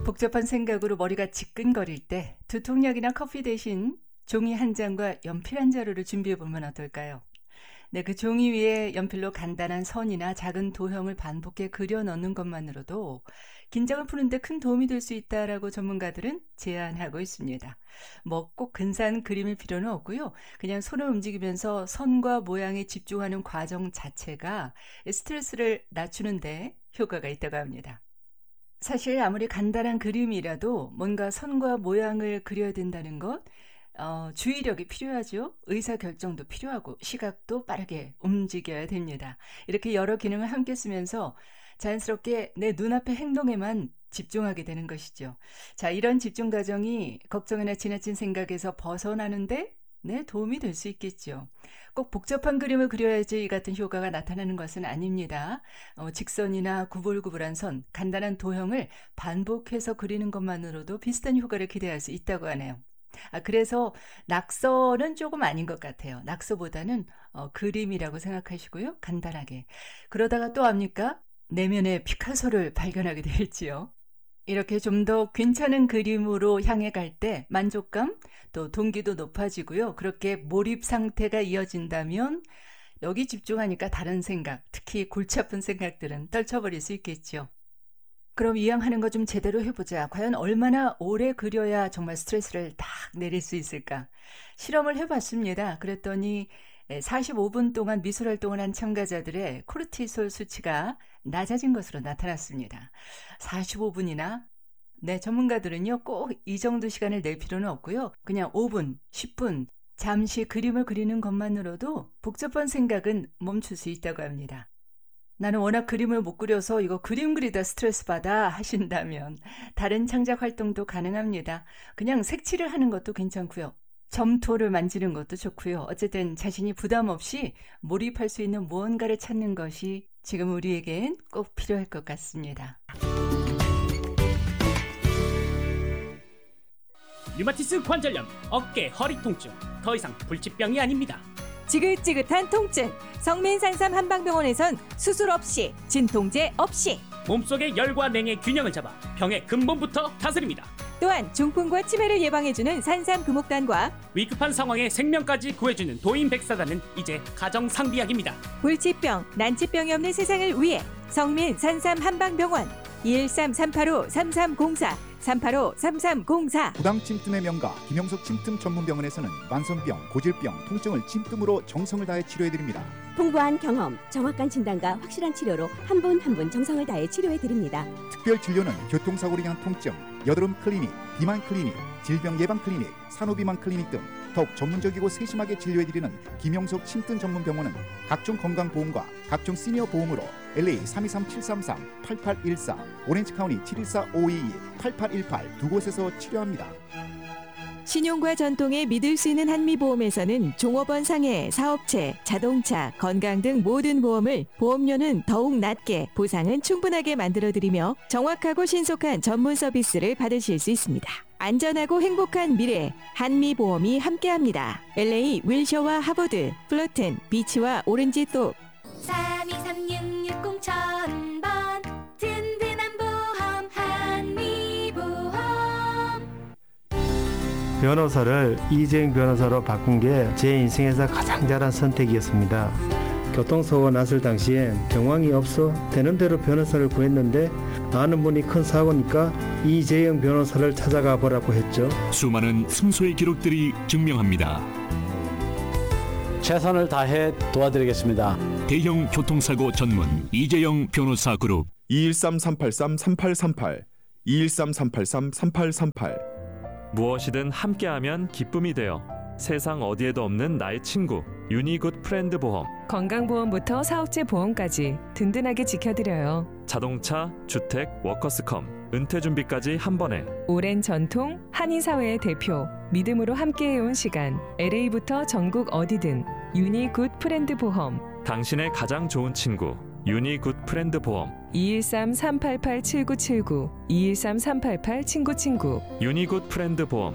복잡한 생각으로 머리가 지끈거릴 때 두통약이나 커피 대신 종이 한 장과 연필 한 자루를 준비해 보면 어떨까요? 네, 그 종이 위에 연필로 간단한 선이나 작은 도형을 반복해 그려 넣는 것만으로도 긴장을 푸는 데 큰 도움이 될 수 있다라고 전문가들은 제안하고 있습니다. 뭐 꼭 근사한 그림일 필요는 없고요. 그냥 손을 움직이면서 선과 모양에 집중하는 과정 자체가 스트레스를 낮추는데 효과가 있다고 합니다. 사실 아무리 간단한 그림이라도 뭔가 선과 모양을 그려야 된다는 것, 주의력이 필요하죠. 의사결정도 필요하고 시각도 빠르게 움직여야 됩니다. 이렇게 여러 기능을 함께 쓰면서 자연스럽게 내 눈앞의 행동에만 집중하게 되는 것이죠. 자, 이런 집중 과정이 걱정이나 지나친 생각에서 벗어나는데 도움이 될 수 있겠죠. 꼭 복잡한 그림을 그려야지 이 같은 효과가 나타나는 것은 아닙니다. 직선이나 구불구불한 선, 간단한 도형을 반복해서 그리는 것만으로도 비슷한 효과를 기대할 수 있다고 하네요. 그래서 낙서는 조금 아닌 것 같아요. 낙서보다는 그림이라고 생각하시고요. 간단하게. 그러다가 또 압니까? 내면의 피카소를 발견하게 될지요. 이렇게 좀 더 괜찮은 그림으로 향해 갈 때 만족감, 또 동기도 높아지고요. 그렇게 몰입 상태가 이어진다면 여기 집중하니까 다른 생각, 특히 골치 아픈 생각들은 떨쳐버릴 수 있겠죠. 그럼 이왕 하는 거 좀 제대로 해보자. 과연 얼마나 오래 그려야 정말 스트레스를 딱 내릴 수 있을까? 실험을 해봤습니다. 그랬더니 45분 동안 미술 활동을 한 참가자들의 코르티솔 수치가 낮아진 것으로 나타났습니다. 45분이나? 네, 전문가들은요, 꼭 이 정도 시간을 낼 필요는 없고요. 그냥 5분, 10분, 잠시 그림을 그리는 것만으로도 복잡한 생각은 멈출 수 있다고 합니다. 나는 워낙 그림을 못 그려서 이거 그림 그리다 스트레스 받아 하신다면 다른 창작 활동도 가능합니다. 그냥 색칠을 하는 것도 괜찮고요. 점토를 만지는 것도 좋고요. 어쨌든 자신이 부담 없이 몰입할 수 있는 무언가를 찾는 것이 지금 우리에겐 꼭 필요할 것 같습니다. 류마티스 관절염, 어깨, 허리 통증, 더 이상 불치병이 아닙니다. 지긋지긋한 통증, 성민산삼 한방병원에선 수술 없이, 진통제 없이 몸속의 열과 냉의 균형을 잡아 병의 근본부터 다스립니다. 또한 중풍과 치매를 예방해주는 산삼 금옥단과 위급한 상황에 생명까지 구해주는 도인백사단은 이제 가정상비약입니다. 불치병, 난치병이 없는 세상을 위해 성민산삼 한방병원 213-385-3304 385-3304 부당 침뜸의 명가 김영석 침뜸 전문병원에서는 만성병, 고질병, 통증을 침뜸으로 정성을 다해 치료해드립니다. 풍부한 경험, 정확한 진단과 확실한 치료로 한 분 한 분 정성을 다해 치료해드립니다. 특별 진료는 교통사고로 인한 통증, 여드름 클리닉, 비만 클리닉, 질병 예방 클리닉, 산후비만 클리닉 등 더욱 전문적이고 세심하게 진료해드리는 김영석 침뜸 전문병원은 각종 건강보험과 각종 시니어 보험으로 LA 323-733-8814, 오렌지카운티 714-522-8818 두 곳에서 치료합니다. 신용과 전통에 믿을 수 있는 한미보험에서는 종업원 상해, 사업체, 자동차, 건강 등 모든 보험을 보험료는 더욱 낮게, 보상은 충분하게 만들어드리며 정확하고 신속한 전문 서비스를 받으실 수 있습니다. 안전하고 행복한 미래, 한미보험이 함께합니다. LA 윌셔와 하버드, 플러튼, 비치와 오렌지똑 32366000번 든든한 보험 한미보험. 변호사를 이재용 변호사로 바꾼 게 제 인생에서 가장 잘한 선택이었습니다. 교통사고가 났을 당시엔 경황이 없어 되는 대로 변호사를 구했는데 아는 분이 큰 사고니까 이재용 변호사를 찾아가 보라고 했죠. 수많은 승소의 기록들이 증명합니다. 최선을 다해 도와드리겠습니다. 대형 교통사고 전문 이재용 변호사 그룹 213-383-3838 213-383-3838 무엇이든 함께하면 기쁨이 되어 세상 어디에도 없는 나의 친구 유니굿 프렌드 보험. 건강보험부터 사업체 보험까지 든든하게 지켜드려요. 자동차, 주택, 워커스컴, 은퇴준비까지 한 번에. 오랜 전통, 한인사회의 대표, 믿음으로 함께해온 시간. LA부터 전국 어디든 유니굿 프렌드 보험. 당신의 가장 좋은 친구 유니굿 프렌드 보험. 213-388-7979 213-388-친구친구 유니굿 프렌드 보험.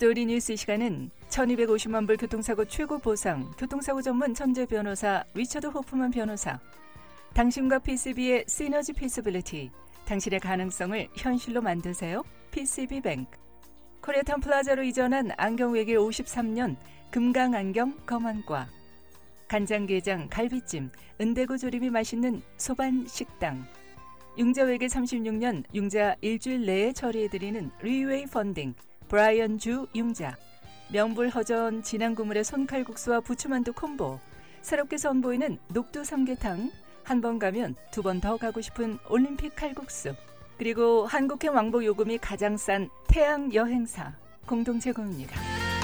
스토리 뉴스 시간은 1250만 불 교통사고 최고 보상, 교통사고 전문 천재 변호사 리처드 호프만 변호사, 당신과 PCB의 시너지 피서빌리티, 당신의 가능성을 현실로 만드세요. PCB뱅크. 코리아타운 플라자로 이전한 안경외길 53년 금강안경 검안과, 간장게장, 갈비찜, 은대구 조림이 맛있는 소반식당, 융자외길 36년 융자 일주일 내에 처리해드리는 리웨이 펀딩 브라이언 주 융자, 명불허전 진한국물의 손칼국수와 부추만두 콤보, 새롭게 선보이는 녹두 삼계탕, 한 번 가면 두 번 더 가고 싶은 올림픽 칼국수, 그리고 한국행 왕복 요금이 가장 싼 태양 여행사 공동 제공입니다.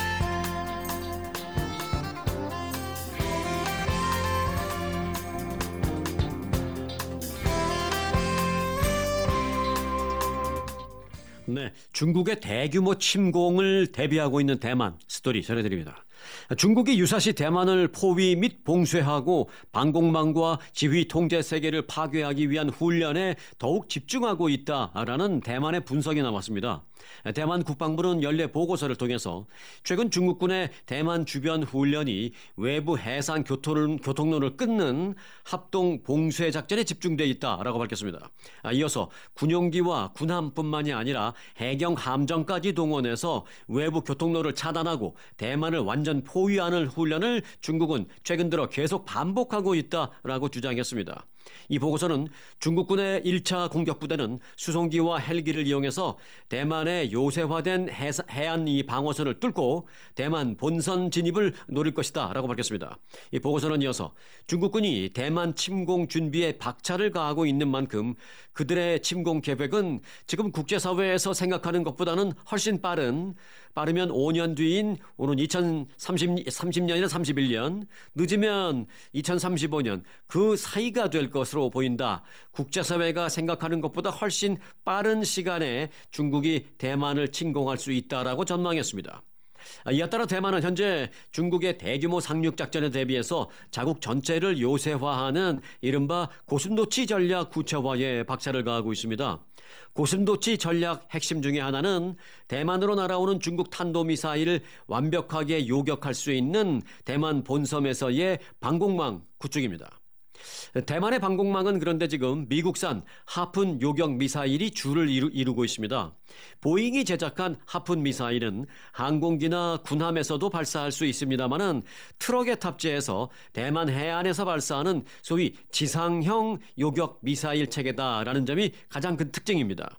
네, 중국의 대규모 침공을 대비하고 있는 대만 스토리 전해드립니다. 중국이 유사시 대만을 포위 및 봉쇄하고 방공망과 지휘 통제 세계를 파괴하기 위한 훈련에 더욱 집중하고 있다라는 대만의 분석이 나왔습니다. 대만 국방부는 연례 보고서를 통해서 최근 중국군의 대만 주변 훈련이 외부 해상 교통로를 끊는 합동 봉쇄 작전에 집중돼 있다라고 밝혔습니다. 이어서 군용기와 군함뿐만이 아니라 해경 함정까지 동원해서 외부 교통로를 차단하고 대만을 완전 포위하는 훈련을 중국은 최근 들어 계속 반복하고 있다라고 주장했습니다. 이 보고서는 중국군의 1차 공격부대는 수송기와 헬기를 이용해서 대만의 요새화된 해안 방어선을 뚫고 대만 본선 진입을 노릴 것이다 라고 밝혔습니다. 이 보고서는 이어서 중국군이 대만 침공 준비에 박차를 가하고 있는 만큼 그들의 침공 계획은 지금 국제사회에서 생각하는 것보다는 훨씬 빠르면 5년 뒤인 오는 2030년이나 31년, 늦으면 2035년 그 사이가 될 것으로 보인다. 국제사회가 생각하는 것보다 훨씬 빠른 시간에 중국이 대만을 침공할 수 있다라고 전망했습니다. 이에 따라 대만은 현재 중국의 대규모 상륙작전에 대비해서 자국 전체를 요새화하는 이른바 고슴도치 전략 구체화에 박차를 가하고 있습니다. 고슴도치 전략 핵심 중에 하나는 대만으로 날아오는 중국 탄도미사일을 완벽하게 요격할 수 있는 대만 본섬에서의 방공망 구축입니다. 대만의 방공망은 그런데 지금 미국산 하푼 요격 미사일이 주를 이루고 있습니다. 보잉이 제작한 하푼 미사일은 항공기나 군함에서도 발사할 수 있습니다만은 트럭에 탑재해서 대만 해안에서 발사하는 소위 지상형 요격 미사일 체계다라는 점이 가장 큰 특징입니다.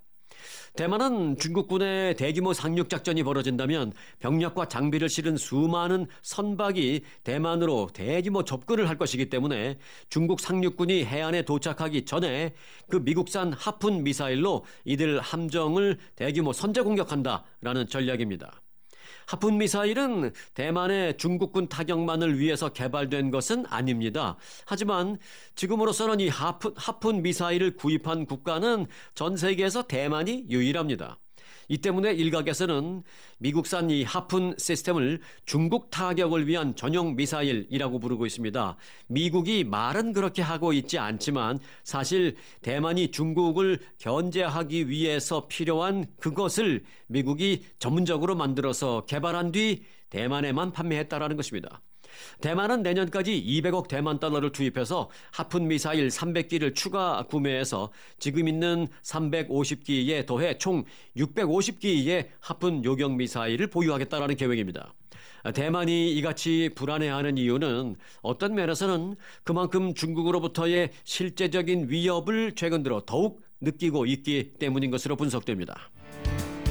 대만은 중국군의 대규모 상륙작전이 벌어진다면 병력과 장비를 실은 수많은 선박이 대만으로 대규모 접근을 할 것이기 때문에 중국 상륙군이 해안에 도착하기 전에 그 미국산 하푼 미사일로 이들 함정을 대규모 선제 공격한다라는 전략입니다. 하푼 미사일은 대만의 중국군 타격만을 위해서 개발된 것은 아닙니다. 하지만 지금으로서는 이 하푼 미사일을 구입한 국가는 전 세계에서 대만이 유일합니다. 이 때문에 일각에서는 미국산 이 하푼 시스템을 중국 타격을 위한 전용 미사일이라고 부르고 있습니다. 미국이 말은 그렇게 하고 있지 않지만 사실 대만이 중국을 견제하기 위해서 필요한 그것을 미국이 전문적으로 만들어서 개발한 뒤 대만에만 판매했다라는 것입니다. 대만은 내년까지 200억 대만 달러를 투입해서 하푼 미사일 300기를 추가 구매해서 지금 있는 350기에 더해 총 650기의 하푼 요격 미사일을 보유하겠다라는 계획입니다. 대만이 이같이 불안해하는 이유는 어떤 면에서는 그만큼 중국으로부터의 실제적인 위협을 최근 들어 더욱 느끼고 있기 때문인 것으로 분석됩니다.